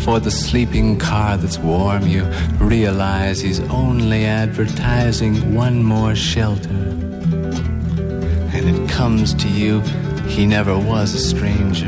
for the sleeping car that's warm, you realize he's only advertising one more shelter. And it comes to you, he never was a stranger.